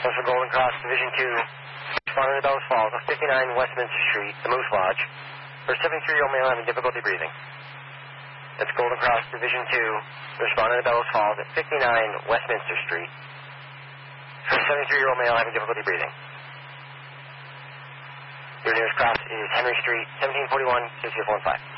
Special Golden Cross, Division 2, responding to Bellows Falls, 59 Westminster Street, the Moose Lodge. For a 73-year-old male having difficulty breathing. That's Golden Cross, Division 2, responding to Bellows Falls at 59 Westminster Street. For a 73-year-old male having difficulty breathing. Your nearest cross is Henry Street, 1741, KCF 15.